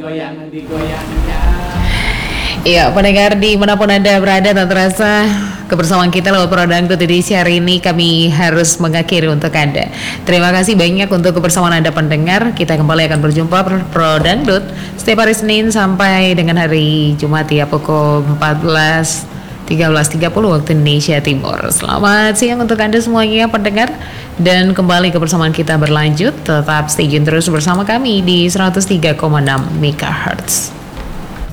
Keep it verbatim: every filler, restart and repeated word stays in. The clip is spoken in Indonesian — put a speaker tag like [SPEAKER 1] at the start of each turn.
[SPEAKER 1] Iya, pendengar dimanapun Anda berada, tak terasa kebersamaan kita lewat Pro Dangdut edisi hari ini kami harus mengakhiri untuk Anda. Terima kasih banyak untuk kebersamaan Anda pendengar. Kita kembali akan berjumpa Pro Dangdut setiap hari Senin sampai dengan hari Jumat ya, pukul empat belas tiga belas tiga puluh waktu Indonesia Timur. Selamat siang untuk Anda semuanya pendengar. Dan kembali kebersamaan kita berlanjut. Tetap stay tune terus bersama kami di seratus tiga koma enam megahertz.